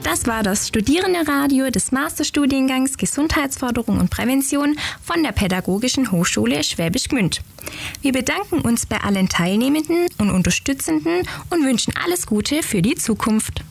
Das war das Studierendenradio des Masterstudiengangs Gesundheitsförderung und Prävention von der Pädagogischen Hochschule Schwäbisch Gmünd. Wir bedanken uns bei allen Teilnehmenden und Unterstützenden und wünschen alles Gute für die Zukunft.